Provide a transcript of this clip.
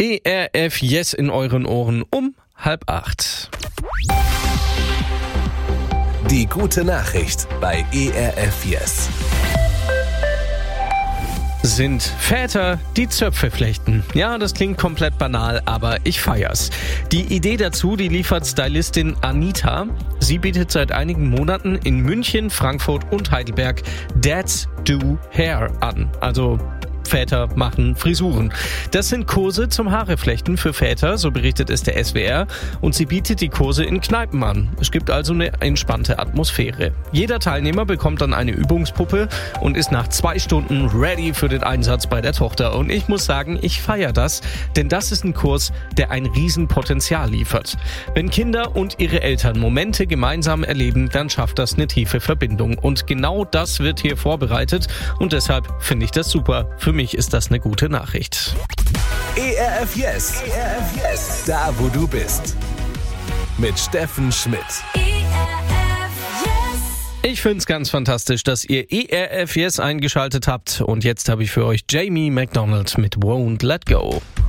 ERF Yes in euren Ohren um 7:30. Die gute Nachricht bei ERF Yes. Sind Väter, die Zöpfe flechten. Ja, das klingt komplett banal, aber ich feier's. Die Idee dazu, die liefert Stylistin Anita. Sie bietet seit einigen Monaten in München, Frankfurt und Heidelberg Dads Do Hair an. Also Väter machen Frisuren. Das sind Kurse zum Haareflechten für Väter, so berichtet es der SWR. Und sie bietet die Kurse in Kneipen an. Es gibt also eine entspannte Atmosphäre. Jeder Teilnehmer bekommt dann eine Übungspuppe und ist nach 2 Stunden ready für den Einsatz bei der Tochter. Und ich muss sagen, ich feiere das, denn das ist ein Kurs, der ein Riesenpotenzial liefert. Wenn Kinder und ihre Eltern Momente gemeinsam erleben, dann schafft das eine tiefe Verbindung. Und genau das wird hier vorbereitet und deshalb finde ich das super. Für mich ist das eine gute Nachricht. ERF Yes. ERF Yes. Da, wo du bist. Mit Steffen Schmidt. Ich finde es ganz fantastisch, dass ihr ERF Yes eingeschaltet habt. Und jetzt habe ich für euch Jamie McDonald mit Won't Let Go.